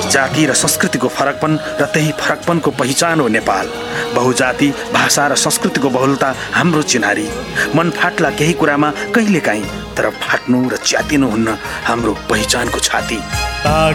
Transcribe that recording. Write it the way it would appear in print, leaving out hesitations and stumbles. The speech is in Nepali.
जाति र संस्कृतिको फरकपन र त्यही फरकपनको पहिचान हो नेपाल। बहुजाति, भाषा र संस्कृतिको बहुलता हाम्रो चिन्हारी। मन फाट्ला केही कुरामा कहिलेकाहीँ, तर फाट्नु र च्यातिनु हुन्न हाम्रो पहिचानको छाती।